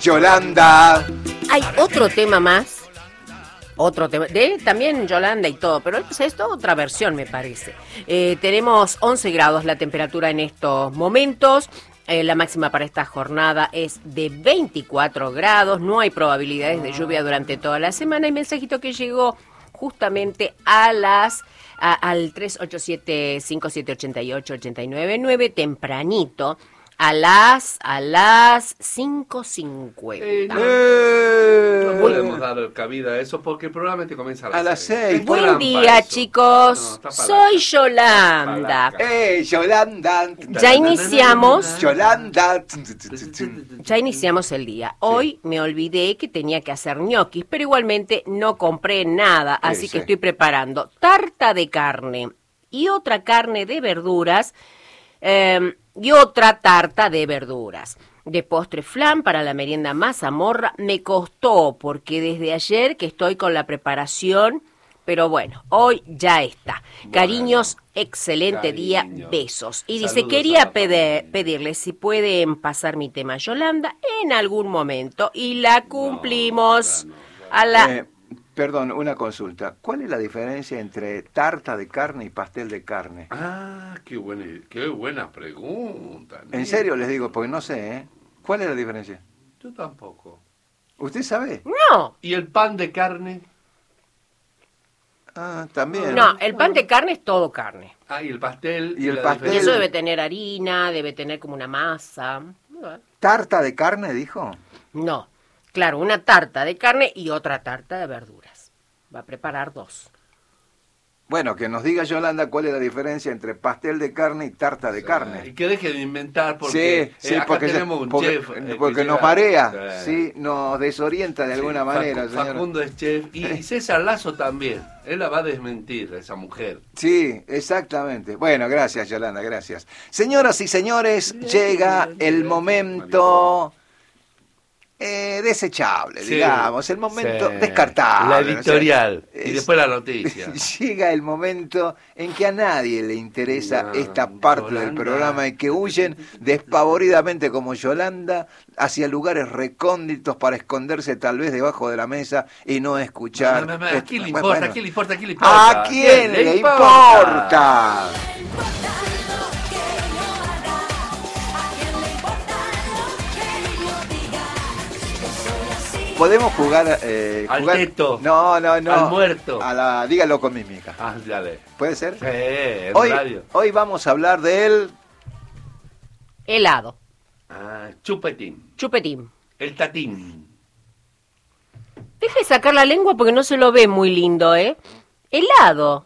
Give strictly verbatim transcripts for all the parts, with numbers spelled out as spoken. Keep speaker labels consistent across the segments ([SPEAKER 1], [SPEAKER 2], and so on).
[SPEAKER 1] Yolanda.
[SPEAKER 2] Hay otro tema más. Otro tema, de también Yolanda y todo, pero es esto otra versión me parece. Eh, tenemos once grados la temperatura en estos momentos. Eh, la máxima para esta jornada es de veinticuatro grados. No hay probabilidades de lluvia durante toda la semana. Y mensajito que llegó justamente a las a, al tres ocho siete, cinco siete ocho ocho, ocho nueve nueve tempranito. A las, a las cinco cincuenta.
[SPEAKER 3] Eh, no,
[SPEAKER 1] Eh,
[SPEAKER 3] no podemos dar cabida a eso porque el programa te comienza a las,
[SPEAKER 1] A las
[SPEAKER 3] seis.
[SPEAKER 1] seis.
[SPEAKER 3] Es
[SPEAKER 2] Buen
[SPEAKER 3] trampa
[SPEAKER 2] día,
[SPEAKER 3] eso.
[SPEAKER 2] chicos.
[SPEAKER 3] No, está
[SPEAKER 2] Soy
[SPEAKER 3] palaca.
[SPEAKER 2] Yolanda.
[SPEAKER 3] Palaca.
[SPEAKER 1] ¡Eh, Yolanda!
[SPEAKER 2] Ya iniciamos,
[SPEAKER 1] Yolanda.
[SPEAKER 2] ya iniciamos el día. Hoy me olvidé que tenía que hacer ñoquis, pero igualmente no compré nada, así
[SPEAKER 1] Sí,
[SPEAKER 2] que
[SPEAKER 1] sí.
[SPEAKER 2] estoy preparando tarta de carne y otra carne de verduras. Eh, y otra tarta de verduras. De postre flan para la merienda mazamorra me costó porque desde ayer que estoy con la preparación, pero bueno, hoy ya está.
[SPEAKER 3] Bueno,
[SPEAKER 2] Cariños, excelente
[SPEAKER 3] cariño.
[SPEAKER 2] día, besos. Y dice,
[SPEAKER 3] Saludos a
[SPEAKER 2] quería
[SPEAKER 3] la
[SPEAKER 2] pedir,
[SPEAKER 3] familia.
[SPEAKER 2] pedirle si pueden pasar mi tema Yolanda en algún momento y la cumplimos
[SPEAKER 3] No, ya no, ya
[SPEAKER 2] a la...
[SPEAKER 1] Eh, perdón, una consulta. ¿Cuál es la diferencia entre tarta de carne y pastel de carne?
[SPEAKER 3] Ah, qué buena, qué buena pregunta.
[SPEAKER 1] En serio les digo, porque no sé, ¿eh? ¿Cuál es la diferencia?
[SPEAKER 3] Yo tampoco.
[SPEAKER 1] ¿Usted sabe?
[SPEAKER 2] No,
[SPEAKER 3] ¿Y el pan de carne?
[SPEAKER 1] Ah, también.
[SPEAKER 2] no, el pan de carne es todo carne.
[SPEAKER 3] Ah, y el pastel.
[SPEAKER 1] Y el
[SPEAKER 3] la
[SPEAKER 1] pastel.
[SPEAKER 2] Y
[SPEAKER 3] diferencia.
[SPEAKER 2] eso debe tener harina, debe tener como una masa.
[SPEAKER 1] ¿Tarta de carne, dijo?
[SPEAKER 2] No, claro, una tarta de carne y otra tarta de verduras. Va a preparar dos.
[SPEAKER 1] Bueno, que nos diga Yolanda cuál es la diferencia entre pastel de carne y tarta de
[SPEAKER 3] Y
[SPEAKER 1] carne.
[SPEAKER 3] que deje de inventar porque,
[SPEAKER 1] Sí, sí,
[SPEAKER 3] eh, acá
[SPEAKER 1] porque,
[SPEAKER 3] tenemos un
[SPEAKER 1] porque,
[SPEAKER 3] chef. eh,
[SPEAKER 1] porque
[SPEAKER 3] que
[SPEAKER 1] nos
[SPEAKER 3] llega-
[SPEAKER 1] marea,
[SPEAKER 3] Sí.
[SPEAKER 1] sí, nos desorienta de
[SPEAKER 3] Sí,
[SPEAKER 1] alguna
[SPEAKER 3] Facu-
[SPEAKER 1] manera, señora.
[SPEAKER 3] Facundo es chef y César Lazo también. Él la va a desmentir, esa mujer.
[SPEAKER 1] Sí, exactamente. Bueno, gracias, Yolanda, gracias. Señoras y señores, llega el momento eh, desechable,
[SPEAKER 3] Sí,
[SPEAKER 1] digamos, el momento
[SPEAKER 3] sí.
[SPEAKER 1] descartable.
[SPEAKER 3] La
[SPEAKER 1] ¿no? O sea,
[SPEAKER 3] editorial. y
[SPEAKER 1] es-
[SPEAKER 3] después la noticia.
[SPEAKER 1] Llega el momento en que a nadie le interesa
[SPEAKER 3] No,
[SPEAKER 1] esta parte del
[SPEAKER 3] Yolanda.
[SPEAKER 1] programa y que huyen despavoridamente como Yolanda hacia lugares recónditos para esconderse tal vez debajo de la mesa y no escuchar.
[SPEAKER 3] No, no, no, ¿A quién le
[SPEAKER 1] Bueno,
[SPEAKER 3] importa?
[SPEAKER 1] bueno.
[SPEAKER 3] ¿A quién le importa? ¿A quién le importa?
[SPEAKER 1] ¿A quién le importa? Podemos jugar, eh,
[SPEAKER 3] Al
[SPEAKER 1] jugar-
[SPEAKER 3] teto.
[SPEAKER 1] No, no, no.
[SPEAKER 3] Al muerto.
[SPEAKER 1] A la, dígalo con mímica.
[SPEAKER 3] Ah, dale.
[SPEAKER 1] ¿Puede ser?
[SPEAKER 3] Sí, en
[SPEAKER 1] Hoy,
[SPEAKER 3] radio.
[SPEAKER 1] hoy vamos a hablar de él.
[SPEAKER 2] Helado,
[SPEAKER 3] Ah, chupetín.
[SPEAKER 2] chupetín.
[SPEAKER 3] El tatín.
[SPEAKER 2] Deje de sacar la lengua porque no se lo ve muy lindo, ¿eh? Helado.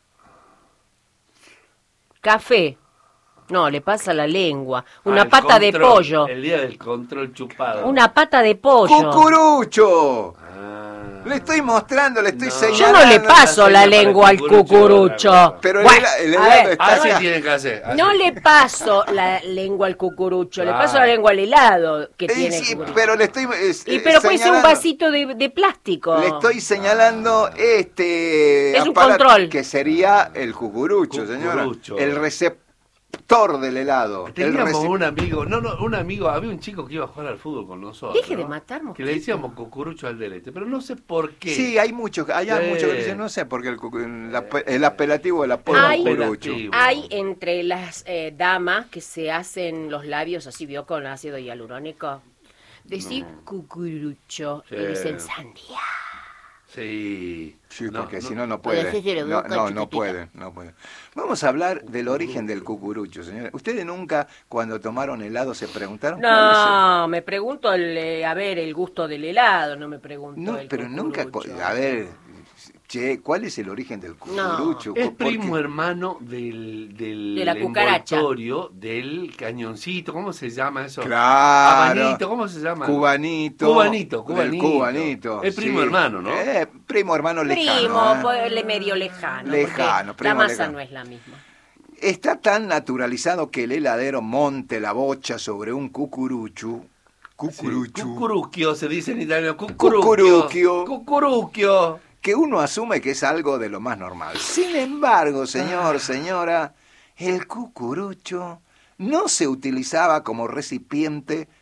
[SPEAKER 2] Café. No, le pasa la lengua. Una
[SPEAKER 3] Ah, el
[SPEAKER 2] pata de
[SPEAKER 3] control,
[SPEAKER 2] pollo.
[SPEAKER 3] El día del control chupado.
[SPEAKER 2] Una pata de pollo.
[SPEAKER 1] ¡Cucurucho!
[SPEAKER 3] Ah.
[SPEAKER 1] Le estoy mostrando, le estoy
[SPEAKER 3] No.
[SPEAKER 1] señalando.
[SPEAKER 2] Yo no le paso la
[SPEAKER 3] para
[SPEAKER 2] lengua al
[SPEAKER 3] cucurucho,
[SPEAKER 2] cucurucho.
[SPEAKER 3] la
[SPEAKER 1] Pero el
[SPEAKER 2] Bueno,
[SPEAKER 1] hela- el
[SPEAKER 2] a
[SPEAKER 1] helado
[SPEAKER 2] ver,
[SPEAKER 1] está
[SPEAKER 3] Así
[SPEAKER 1] acá.
[SPEAKER 3] tienen que hacer. así.
[SPEAKER 2] no le paso la lengua al cucurucho, le
[SPEAKER 3] Ah.
[SPEAKER 2] paso la lengua al helado que
[SPEAKER 1] Eh,
[SPEAKER 2] tiene
[SPEAKER 1] sí,
[SPEAKER 2] el cucurucho.
[SPEAKER 1] pero le estoy es-
[SPEAKER 2] Y
[SPEAKER 1] eh,
[SPEAKER 2] pero puede ser un
[SPEAKER 1] señalando.
[SPEAKER 2] vasito de, de plástico.
[SPEAKER 1] Le estoy señalando este
[SPEAKER 2] Es un
[SPEAKER 1] aparato
[SPEAKER 2] control.
[SPEAKER 1] que sería el cucurucho, señora.
[SPEAKER 3] Cucurucho.
[SPEAKER 1] El receptor del helado. El
[SPEAKER 3] Teníamos
[SPEAKER 1] reci-
[SPEAKER 3] un amigo, no, no, un amigo, había un chico que iba a jugar al fútbol con nosotros.
[SPEAKER 2] Deje de
[SPEAKER 3] ¿no?
[SPEAKER 2] matar,
[SPEAKER 3] Que
[SPEAKER 2] mosquito.
[SPEAKER 3] le decíamos cucurucho al delete, pero no sé por qué.
[SPEAKER 1] Sí, hay muchos, hay
[SPEAKER 3] Sí.
[SPEAKER 1] muchos que dicen, no sé, porque el, cucu- la- el apelativo del apodo
[SPEAKER 2] Ay.
[SPEAKER 1] cucurucho.
[SPEAKER 3] Apelativo.
[SPEAKER 2] Hay entre las eh, damas que se hacen los labios así, vio, con ácido hialurónico. Decir cucurucho
[SPEAKER 3] Sí.
[SPEAKER 2] y dicen sandía.
[SPEAKER 3] Sí.
[SPEAKER 1] Sí,
[SPEAKER 3] No,
[SPEAKER 1] porque
[SPEAKER 3] no.
[SPEAKER 1] si no, no
[SPEAKER 2] Puede
[SPEAKER 1] puede.
[SPEAKER 2] ser que lo
[SPEAKER 1] No,
[SPEAKER 2] busca
[SPEAKER 1] no, no
[SPEAKER 2] chiquitito.
[SPEAKER 1] puede, no puede. Vamos a hablar del origen del cucurucho, señores. ¿Ustedes nunca, cuando tomaron helado, se preguntaron? cuál es
[SPEAKER 2] No, me pregunto, el, eh, a ver, el gusto del helado, no me pregunto
[SPEAKER 1] el- No,
[SPEAKER 2] el
[SPEAKER 1] pero nunca... co-
[SPEAKER 2] cucurucho.
[SPEAKER 1] A ver, che, ¿cuál es el origen del cucurucho?
[SPEAKER 3] Es
[SPEAKER 1] ¿Por qué?
[SPEAKER 3] primo hermano del, del
[SPEAKER 2] De la cucaracha.
[SPEAKER 3] envoltorio, del cañoncito, ¿cómo se llama eso?
[SPEAKER 1] Claro.
[SPEAKER 3] Abanito, ¿cómo se llama?
[SPEAKER 1] Cubanito.
[SPEAKER 3] Cubanito,
[SPEAKER 1] del
[SPEAKER 3] cubanito.
[SPEAKER 1] cubanito.
[SPEAKER 3] Es primo
[SPEAKER 1] sí.
[SPEAKER 3] hermano, ¿no?
[SPEAKER 1] Eh, primo hermano lejano.
[SPEAKER 2] Primo,
[SPEAKER 1] ¿eh?
[SPEAKER 2] pues, le- medio lejano.
[SPEAKER 1] Lejano,
[SPEAKER 2] porque
[SPEAKER 1] primo
[SPEAKER 2] la masa
[SPEAKER 1] lejano.
[SPEAKER 2] no es la misma.
[SPEAKER 1] Está tan naturalizado que el heladero monte la bocha sobre un cucurucho. Cucurucho.
[SPEAKER 3] Sí, Cucurucchio se dice en italiano. Cucurucchio.
[SPEAKER 1] Cucurucchio.
[SPEAKER 3] Cucurucchio.
[SPEAKER 1] Que uno asume que es algo de lo más normal. Sin embargo, señor, señora, el cucurucho no se utilizaba como recipiente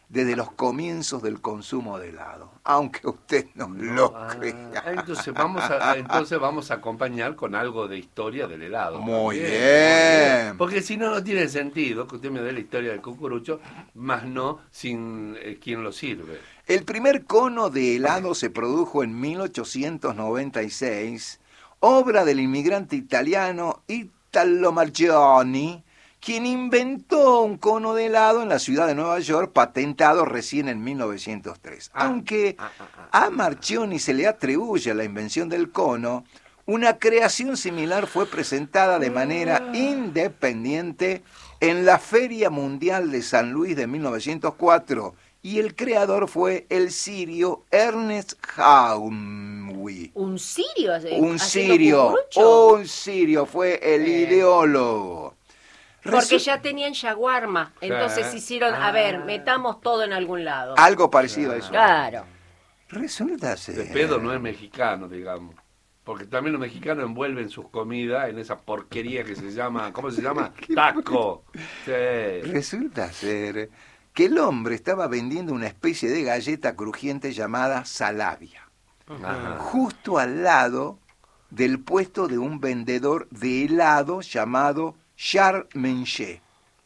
[SPEAKER 1] desde los comienzos del consumo de helado, aunque usted no, no lo
[SPEAKER 3] ah,
[SPEAKER 1] crea.
[SPEAKER 3] Entonces vamos, a, entonces vamos a acompañar con algo de historia del helado.
[SPEAKER 1] Muy bien.
[SPEAKER 3] Muy bien. Porque si no, no tiene sentido que usted me dé la historia del cucurucho, más no sin eh, quien lo sirve.
[SPEAKER 1] El primer cono de helado se produjo en mil ochocientos noventa y seis, obra del inmigrante italiano Italo Marchionni, quien inventó un cono de helado en la ciudad de Nueva York, patentado recién en mil novecientos tres.
[SPEAKER 3] Ah,
[SPEAKER 1] Aunque
[SPEAKER 3] ah, ah, ah,
[SPEAKER 1] a Marchionni se le atribuye la invención del cono, una creación similar fue presentada de manera independiente en la Feria Mundial de San Luis de mil novecientos cuatro, y el creador fue el sirio Ernest Haunwi.
[SPEAKER 2] ¿Un sirio? hace-
[SPEAKER 1] Un
[SPEAKER 2] haciendo
[SPEAKER 1] sirio,
[SPEAKER 2] cucurucho?
[SPEAKER 1] un sirio, fue el
[SPEAKER 2] Eh.
[SPEAKER 1] ideólogo.
[SPEAKER 2] Porque
[SPEAKER 1] Resu-
[SPEAKER 2] ya tenían shawarma, entonces
[SPEAKER 3] Sí.
[SPEAKER 2] hicieron, a
[SPEAKER 3] Ah.
[SPEAKER 2] ver, metamos todo en algún lado.
[SPEAKER 1] Algo parecido a eso.
[SPEAKER 2] Claro.
[SPEAKER 1] Resulta ser...
[SPEAKER 3] De pedo no es mexicano, digamos. Porque también los mexicanos envuelven sus comidas en esa porquería que se llama, ¿cómo se llama? Taco. Sí.
[SPEAKER 1] Resulta ser que el hombre estaba vendiendo una especie de galleta crujiente llamada salavia,
[SPEAKER 3] Ajá.
[SPEAKER 1] justo al lado del puesto de un vendedor de helado llamado Charles Menché.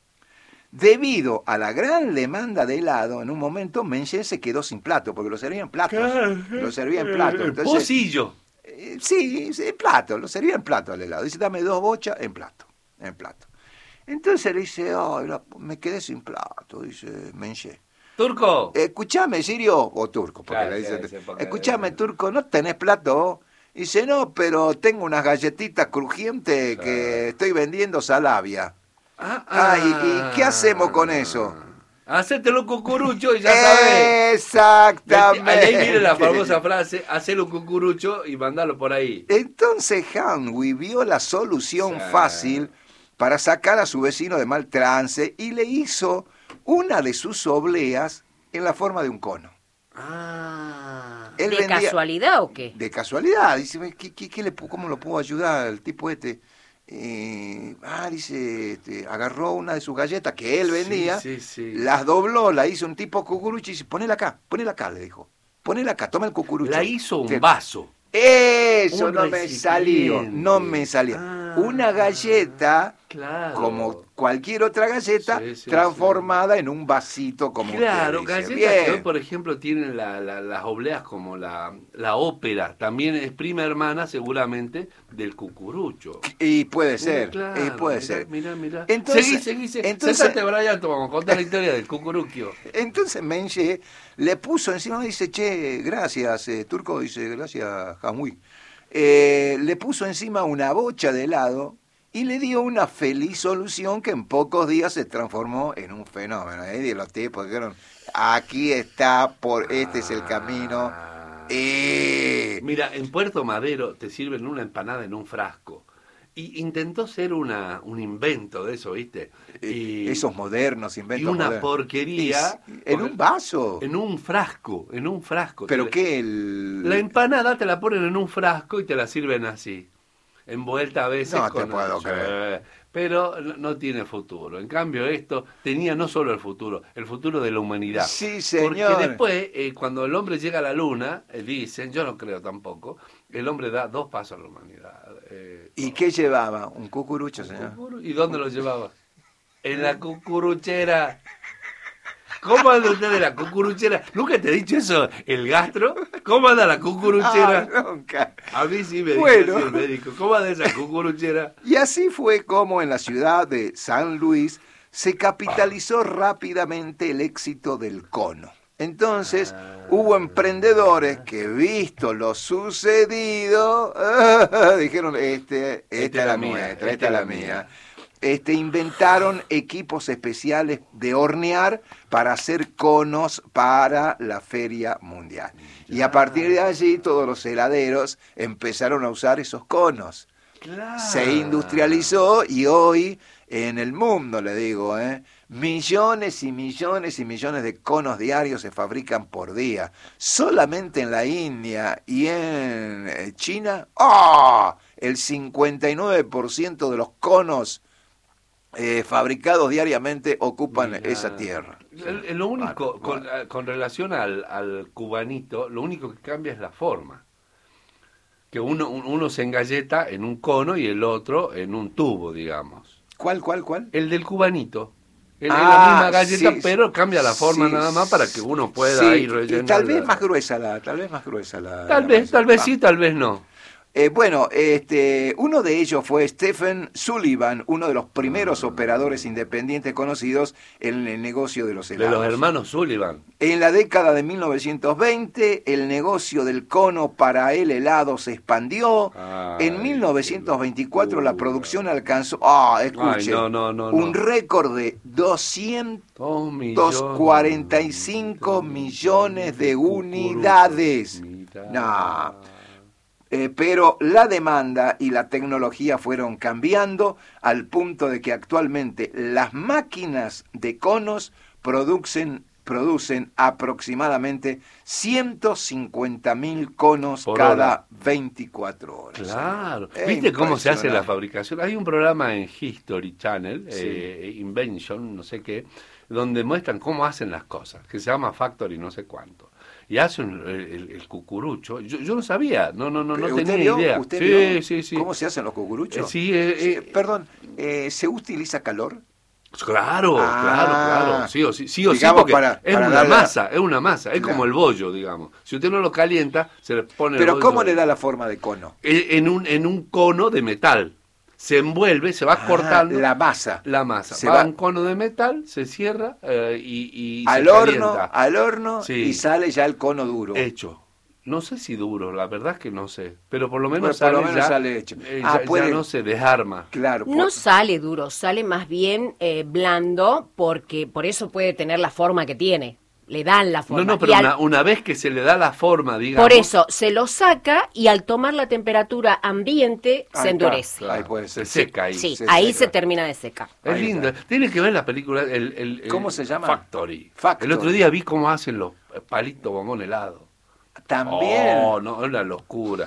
[SPEAKER 1] Debido a la gran demanda de helado, en un momento Menché se quedó sin plato, porque lo servía en platos. Lo servía en platos. Entonces,
[SPEAKER 3] Pocillo.
[SPEAKER 1] eh, sí, sí, en plato, lo servía en plato al helado. Dice, dame dos bochas en plato, en plato. Entonces le dice, oh, me quedé sin plato, dice Menché.
[SPEAKER 3] Turco.
[SPEAKER 1] Escuchame, Sirio, o turco, porque
[SPEAKER 3] Claro,
[SPEAKER 1] le dicen,
[SPEAKER 3] sí, sí, porque-
[SPEAKER 1] escuchame, turco, ¿no tenés plato? Dice, no, pero tengo unas galletitas crujientes
[SPEAKER 3] Claro.
[SPEAKER 1] que estoy vendiendo salavia.
[SPEAKER 3] Ah,
[SPEAKER 1] Ay, ¿y qué hacemos con eso?
[SPEAKER 3] Hacételo cucurucho y ya sabés.
[SPEAKER 1] Exactamente.
[SPEAKER 3] Ahí viene la famosa frase, hacelo un cucurucho y mandalo por ahí.
[SPEAKER 1] Entonces Hanwi vio la solución
[SPEAKER 3] Sí.
[SPEAKER 1] fácil para sacar a su vecino de mal trance y le hizo una de sus obleas en la forma de un cono.
[SPEAKER 3] Ah.
[SPEAKER 1] Él
[SPEAKER 2] ¿De
[SPEAKER 1] vendía-
[SPEAKER 2] casualidad o qué?
[SPEAKER 1] De casualidad, dice, ¿qué, qué, qué le, pu- ¿cómo lo puedo ayudar el tipo este? Eh, ah, dice, este, agarró una de sus galletas que él vendía,
[SPEAKER 3] Sí, sí, sí.
[SPEAKER 1] las dobló, la hizo un tipo cucurucho y dice, ponela acá, ponela acá, le dijo. Ponela acá, toma el cucurucho.
[SPEAKER 3] La hizo un
[SPEAKER 1] Te-
[SPEAKER 3] vaso.
[SPEAKER 1] Eso
[SPEAKER 3] Un
[SPEAKER 1] no me
[SPEAKER 3] recipiente.
[SPEAKER 1] salió, no me salió.
[SPEAKER 3] Ah,
[SPEAKER 1] Una galleta,
[SPEAKER 3] claro.
[SPEAKER 1] como cualquier otra galleta,
[SPEAKER 3] Sí, sí,
[SPEAKER 1] transformada en un vasito como
[SPEAKER 3] Claro,
[SPEAKER 1] usted dice.
[SPEAKER 3] galletas que hoy,
[SPEAKER 1] Bien.
[SPEAKER 3] por ejemplo, tienen la- la- las obleas como la, la ópera. También es prima hermana, seguramente, del cucurucho.
[SPEAKER 1] Y puede ser,
[SPEAKER 3] Claro,
[SPEAKER 1] y puede
[SPEAKER 3] mirá,
[SPEAKER 1] ser.
[SPEAKER 3] Mirá, mirá.
[SPEAKER 1] Entonces-
[SPEAKER 3] seguí, seguí, seguí.
[SPEAKER 1] entonces-
[SPEAKER 3] Sentate, Brian, te vamos a contar la historia del cucuruquio.
[SPEAKER 1] Entonces Menche le puso encima, dice, che, gracias, eh, Turco, dice, gracias, Hanwi. Eh, le puso encima una bocha de helado y le dio una feliz solución que en pocos días se transformó en un fenómeno. Ahí de los tipos dijeron, aquí está, por este es el camino.
[SPEAKER 3] Ah.
[SPEAKER 1] Eh,
[SPEAKER 3] Mira, en Puerto Madero te sirven una empanada en un frasco. Y intentó ser una, un invento de eso, ¿viste? Y,
[SPEAKER 1] esos modernos inventos.
[SPEAKER 3] y una
[SPEAKER 1] modernos.
[SPEAKER 3] porquería.
[SPEAKER 1] Y- en un vaso.
[SPEAKER 3] En un frasco, en un frasco.
[SPEAKER 1] ¿Pero
[SPEAKER 3] Te-
[SPEAKER 1] qué? El...
[SPEAKER 3] La empanada te la ponen en un frasco y te la sirven así. Envuelta a veces
[SPEAKER 1] No te
[SPEAKER 3] con...
[SPEAKER 1] puedo
[SPEAKER 3] Sí,
[SPEAKER 1] creer.
[SPEAKER 3] Pero no- no tiene futuro. En cambio esto tenía no solo el futuro, el futuro de la humanidad.
[SPEAKER 1] Sí, señor.
[SPEAKER 3] Porque después, eh, cuando el hombre llega a la luna, eh, dicen, yo no creo tampoco, el hombre da dos pasos a la humanidad. eh,
[SPEAKER 1] ¿Y qué llevaba? Un cucurucho, señor.
[SPEAKER 3] ¿Y dónde lo llevaba? En la cucuruchera. ¿Cómo anda usted de la cucuruchera? ¿Nunca te he dicho eso, el gastro? ¿Cómo anda la cucuruchera?
[SPEAKER 1] Ah, nunca.
[SPEAKER 3] A mí sí me dijo
[SPEAKER 1] Bueno.
[SPEAKER 3] así el médico. ¿Cómo anda esa cucuruchera?
[SPEAKER 1] Y así fue como en la ciudad de San Luis se capitalizó rápidamente el éxito del cono. Entonces
[SPEAKER 3] Ah.
[SPEAKER 1] hubo emprendedores que, visto lo sucedido, dijeron, este, esta
[SPEAKER 3] Esta
[SPEAKER 1] es la
[SPEAKER 3] mía,
[SPEAKER 1] nuestra,
[SPEAKER 3] esta
[SPEAKER 1] esta es la
[SPEAKER 3] es la
[SPEAKER 1] mía.
[SPEAKER 3] mía.
[SPEAKER 1] Este, inventaron equipos especiales de hornear para hacer conos para la Feria Mundial. Y a partir de allí todos los heladeros empezaron a usar esos conos.
[SPEAKER 3] Claro.
[SPEAKER 1] Se industrializó y hoy en el mundo, le digo, ¿eh? millones y millones y millones de conos diarios se fabrican por día. Solamente en la India y en eh, China, ¡ah! el cincuenta y nueve por ciento de los conos eh, fabricados diariamente ocupan
[SPEAKER 3] Mirá.
[SPEAKER 1] esa tierra.
[SPEAKER 3] El- el- lo único,
[SPEAKER 1] Bueno,
[SPEAKER 3] con,
[SPEAKER 1] bueno.
[SPEAKER 3] con relación al, al cubanito, lo único que cambia es la forma. Que uno, un- uno se engalleta en un cono y el otro en un tubo, digamos.
[SPEAKER 1] ¿Cuál, cuál, cuál?
[SPEAKER 3] El del cubanito. El, es
[SPEAKER 1] Ah,
[SPEAKER 3] la misma galleta,
[SPEAKER 1] sí,
[SPEAKER 3] pero cambia la forma
[SPEAKER 1] sí,
[SPEAKER 3] nada más para que uno pueda
[SPEAKER 1] sí,
[SPEAKER 3] ir rellenando.
[SPEAKER 1] y tal vez más gruesa la, tal vez más gruesa la.
[SPEAKER 3] Tal
[SPEAKER 1] la
[SPEAKER 3] vez,
[SPEAKER 1] masa.
[SPEAKER 3] tal vez
[SPEAKER 1] Ah.
[SPEAKER 3] sí, tal vez no.
[SPEAKER 1] Eh, bueno, este, uno de ellos fue Stephen Sullivan, uno de los primeros operadores independientes conocidos en el negocio de los
[SPEAKER 3] De
[SPEAKER 1] helados.
[SPEAKER 3] los hermanos Sullivan.
[SPEAKER 1] En la década de mil novecientos veinte, el negocio del cono para el helado se expandió.
[SPEAKER 3] Ay,
[SPEAKER 1] En mil novecientos veinticuatro
[SPEAKER 3] qué
[SPEAKER 1] la
[SPEAKER 3] locura.
[SPEAKER 1] producción alcanzó, ah, escuche,
[SPEAKER 3] Ay, no, no, no,
[SPEAKER 1] un
[SPEAKER 3] no.
[SPEAKER 1] récord de doscientos
[SPEAKER 3] Dos millones.
[SPEAKER 1] cuarenta y cinco millones de unidades.
[SPEAKER 3] Mirá.
[SPEAKER 1] No. Eh, pero la demanda y la tecnología fueron cambiando al punto de que actualmente las máquinas de conos producen, producen aproximadamente ciento cincuenta mil conos
[SPEAKER 3] Por
[SPEAKER 1] cada
[SPEAKER 3] hora.
[SPEAKER 1] veinticuatro horas.
[SPEAKER 3] Claro.
[SPEAKER 1] Es
[SPEAKER 3] ¿Viste cómo se hace la
[SPEAKER 1] impresionante.
[SPEAKER 3] fabricación? Hay un programa en History Channel,
[SPEAKER 1] Sí.
[SPEAKER 3] eh, Invention, no sé qué, donde muestran cómo hacen las cosas, que se llama Factory no sé cuánto. Y hacen el, el- el cucurucho. Yo, yo no sabía, no no no, no
[SPEAKER 1] ¿Usted
[SPEAKER 3] tenía
[SPEAKER 1] vio?
[SPEAKER 3] idea.
[SPEAKER 1] ¿Usted
[SPEAKER 3] Sí,
[SPEAKER 1] vio
[SPEAKER 3] sí, sí.
[SPEAKER 1] ¿Cómo se hacen los cucuruchos?
[SPEAKER 3] Eh, sí, eh,
[SPEAKER 1] Sí,
[SPEAKER 3] eh,
[SPEAKER 1] perdón, eh, ¿se utiliza calor?
[SPEAKER 3] Claro,
[SPEAKER 1] Ah.
[SPEAKER 3] claro, claro. Sí o sí, sí, o sí
[SPEAKER 1] Digamos,
[SPEAKER 3] porque
[SPEAKER 1] para-
[SPEAKER 3] es
[SPEAKER 1] para
[SPEAKER 3] una
[SPEAKER 1] darle la-
[SPEAKER 3] masa, es una masa, es
[SPEAKER 1] Claro.
[SPEAKER 3] como el bollo, digamos. Si usted no lo calienta, se le pone el
[SPEAKER 1] Pero
[SPEAKER 3] bollo
[SPEAKER 1] ¿cómo
[SPEAKER 3] de-
[SPEAKER 1] le da la forma de cono?
[SPEAKER 3] Eh, en un en un cono de metal. Se envuelve, se va
[SPEAKER 1] Ah,
[SPEAKER 3] cortando
[SPEAKER 1] la masa.
[SPEAKER 3] la masa.
[SPEAKER 1] Se
[SPEAKER 3] va,
[SPEAKER 1] va-
[SPEAKER 3] a un cono de metal, se cierra eh, y, y
[SPEAKER 1] al
[SPEAKER 3] se
[SPEAKER 1] horno,
[SPEAKER 3] calienta.
[SPEAKER 1] al horno
[SPEAKER 3] Sí.
[SPEAKER 1] y sale ya el cono duro.
[SPEAKER 3] Hecho. No sé si duro, la verdad es que no sé. Pero por lo menos,
[SPEAKER 1] Bueno, por
[SPEAKER 3] sale,
[SPEAKER 1] lo menos
[SPEAKER 3] ya,
[SPEAKER 1] sale hecho.
[SPEAKER 3] eh,
[SPEAKER 1] Ah,
[SPEAKER 3] ya- ya
[SPEAKER 1] puede-
[SPEAKER 3] no se desarma.
[SPEAKER 1] Claro.
[SPEAKER 2] No
[SPEAKER 1] por-
[SPEAKER 2] sale duro, sale más bien eh, blando, porque por eso puede tener la forma que tiene. Le dan la forma.
[SPEAKER 3] No, no,
[SPEAKER 2] Y
[SPEAKER 3] pero
[SPEAKER 2] al-
[SPEAKER 3] una, una vez que se le da la forma, digamos.
[SPEAKER 2] por eso se lo saca y al tomar la temperatura ambiente
[SPEAKER 1] Ahí
[SPEAKER 2] se
[SPEAKER 1] está.
[SPEAKER 2] endurece.
[SPEAKER 1] Ahí puede
[SPEAKER 3] se
[SPEAKER 1] ser.
[SPEAKER 3] seca ahí.
[SPEAKER 2] Sí,
[SPEAKER 1] se
[SPEAKER 2] ahí
[SPEAKER 1] seca.
[SPEAKER 2] se termina de secar.
[SPEAKER 3] Es
[SPEAKER 1] Ahí
[SPEAKER 3] lindo.
[SPEAKER 1] está.
[SPEAKER 3] Tiene que ver la película. El, el- el-
[SPEAKER 1] ¿Cómo se llama?
[SPEAKER 3] Factory.
[SPEAKER 1] Factory.
[SPEAKER 3] El otro día vi cómo hacen los palitos bombón helado.
[SPEAKER 1] También.
[SPEAKER 3] Oh, no, es una locura.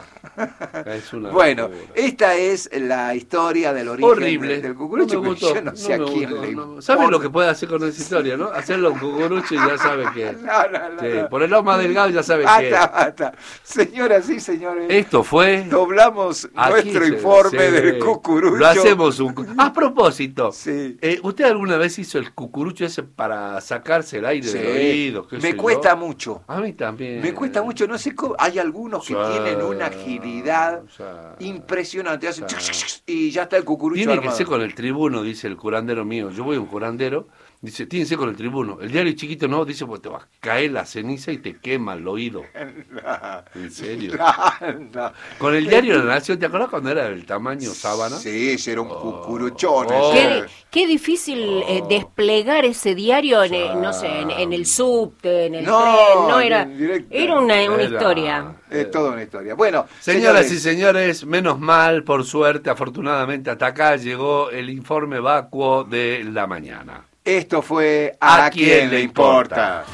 [SPEAKER 3] Es una
[SPEAKER 1] Bueno,
[SPEAKER 3] locura.
[SPEAKER 1] esta es la historia del origen
[SPEAKER 3] Horrible.
[SPEAKER 1] del cucurucho,
[SPEAKER 3] No me
[SPEAKER 1] pero
[SPEAKER 3] gustó,
[SPEAKER 1] yo no sé
[SPEAKER 3] no
[SPEAKER 1] a
[SPEAKER 3] me
[SPEAKER 1] quién
[SPEAKER 3] gustó,
[SPEAKER 1] le
[SPEAKER 3] no. ¿Sabe
[SPEAKER 1] importa.
[SPEAKER 3] lo que puede hacer con esa historia, no? Hacerlo cucurucho y ya sabe que...
[SPEAKER 1] No, no, no,
[SPEAKER 3] Sí,
[SPEAKER 1] no.
[SPEAKER 3] por el lado más delgado ya sabe que...
[SPEAKER 1] Basta, basta. Señoras y señores,
[SPEAKER 3] Esto fue...
[SPEAKER 1] doblamos
[SPEAKER 3] Aquí
[SPEAKER 1] nuestro
[SPEAKER 3] se-
[SPEAKER 1] informe
[SPEAKER 3] sí.
[SPEAKER 1] del cucurucho.
[SPEAKER 3] Lo hacemos un... cu- A propósito,
[SPEAKER 1] Sí.
[SPEAKER 3] eh, ¿usted alguna vez hizo el cucurucho ese para sacarse el aire
[SPEAKER 1] Sí.
[SPEAKER 3] del oído? qué
[SPEAKER 1] Me
[SPEAKER 3] sé
[SPEAKER 1] cuesta
[SPEAKER 3] yo?
[SPEAKER 1] mucho.
[SPEAKER 3] A mí también.
[SPEAKER 1] Me cuesta mucho, no sé cómo. Hay algunos que
[SPEAKER 3] Sí,
[SPEAKER 1] tienen una agilidad
[SPEAKER 3] sí.
[SPEAKER 1] impresionante. Hacen
[SPEAKER 3] Sí.
[SPEAKER 1] y ya está el cucurucho
[SPEAKER 3] Tiene que
[SPEAKER 1] armado.
[SPEAKER 3] ser con el tribuno, dice el curandero mío. Yo voy a un curandero, dice, tiene que ser con el tribuno. El diario chiquito no, dice, pues te va a caer la ceniza y te quema el oído. ¿En serio?
[SPEAKER 1] No, no.
[SPEAKER 3] Con el diario de la Nación, ¿te acuerdas cuando era del tamaño sábana?
[SPEAKER 1] Sí, ese era un
[SPEAKER 3] Oh.
[SPEAKER 1] cucuruchón.
[SPEAKER 3] Oh.
[SPEAKER 1] ese.
[SPEAKER 2] Qué, qué difícil eh, desplegar ese diario en, el- no sé, en, en el subte, en el
[SPEAKER 1] No,
[SPEAKER 2] tren, no era,
[SPEAKER 1] en directo.
[SPEAKER 2] era una, una
[SPEAKER 3] Era-
[SPEAKER 2] historia.
[SPEAKER 1] Es toda una historia. Bueno,
[SPEAKER 3] Señoras
[SPEAKER 1] señores,
[SPEAKER 3] y señores, menos mal, por suerte, afortunadamente, hasta acá llegó el informe vacuo de la mañana.
[SPEAKER 1] esto fue ¿A,
[SPEAKER 3] ¿A
[SPEAKER 1] quién,
[SPEAKER 3] quién
[SPEAKER 1] le
[SPEAKER 3] le
[SPEAKER 1] importa?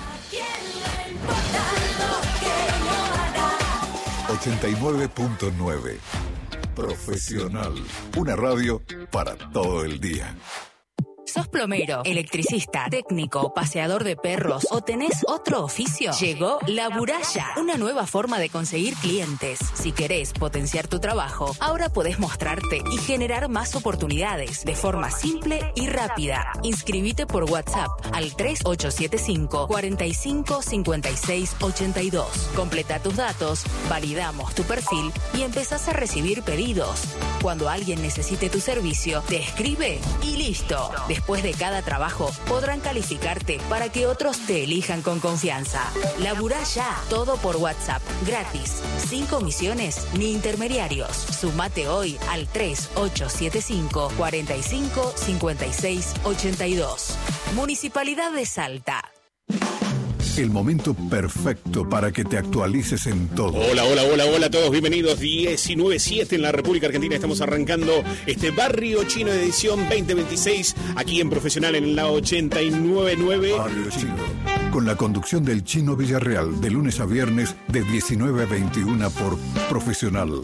[SPEAKER 4] ochenta y nueve punto nueve. Profesional. Una radio para todo el día.
[SPEAKER 5] ¿Sos plomero, electricista, técnico, paseador de perros o tenés otro oficio? Llegó La Buralla, una nueva forma de conseguir clientes. Si querés potenciar tu trabajo, ahora podés mostrarte y generar más oportunidades de forma simple y rápida. Inscribite por WhatsApp al tres ocho siete cinco, cuatro cinco, cinco seis ocho dos. Completa tus datos, validamos tu perfil y empezás a recibir pedidos. Cuando alguien necesite tu servicio, te escribe y listo. Después de cada trabajo, podrán calificarte para que otros te elijan con confianza. Laburá ya, todo por WhatsApp, gratis, sin comisiones ni intermediarios. Sumate hoy al tres ocho siete cinco, cuatro cinco, cinco seis ocho dos. Municipalidad de Salta.
[SPEAKER 4] El momento perfecto para que te actualices en todo.
[SPEAKER 6] Hola, hola, hola, hola a todos, bienvenidos. diecinueve siete en la República Argentina. Estamos arrancando este Barrio Chino edición veinte veintiséis aquí en Profesional en la ochenta y nueve punto nueve.
[SPEAKER 4] Barrio Chino. Con la conducción del Chino Villarreal, de lunes a viernes, de diecinueve a veintiuna por Profesional.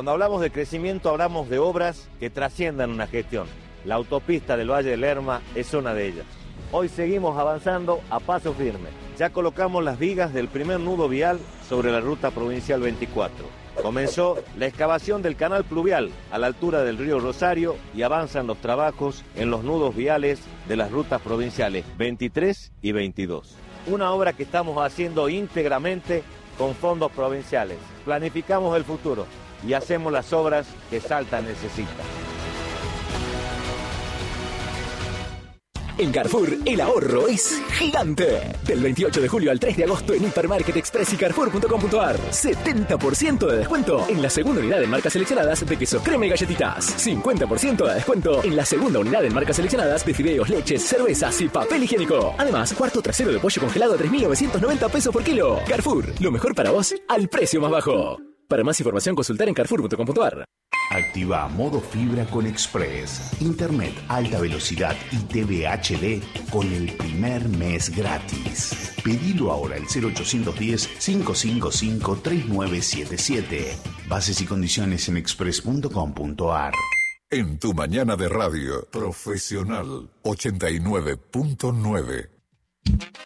[SPEAKER 7] Cuando hablamos de crecimiento hablamos de obras que trasciendan una gestión. La autopista del Valle del Lerma es una de ellas. Hoy seguimos avanzando a paso firme. Ya colocamos las vigas del primer nudo vial sobre la ruta provincial veinticuatro. Comenzó la excavación del canal pluvial a la altura del río Rosario y avanzan los trabajos en los nudos viales de las rutas provinciales veintitrés y veintidós. Una obra que estamos haciendo íntegramente con fondos provinciales. Planificamos el futuro y hacemos las obras que Salta necesita.
[SPEAKER 8] En Carrefour, el ahorro es gigante. Del veintiocho de julio al tres de agosto en Hipermarket Express y Carrefour punto com punto ar. setenta por ciento de descuento en la segunda unidad en marcas seleccionadas de queso crema y galletitas. cincuenta por ciento de descuento en la segunda unidad en marcas seleccionadas de fideos, leches, cervezas y papel higiénico. Además, cuarto trasero de pollo congelado a tres mil novecientos noventa pesos por kilo. Carrefour, lo mejor para vos al precio más bajo. Para más información consultar en Carrefour punto com punto ar.
[SPEAKER 9] Activa modo fibra con Express. Internet alta velocidad y T V H D con el primer mes gratis. Pedilo ahora al cero ochocientos diez, cinco cinco cinco, tres nueve siete siete. Bases y condiciones en express punto com punto ar.
[SPEAKER 4] En tu mañana de radio, Profesional ochenta y nueve punto nueve.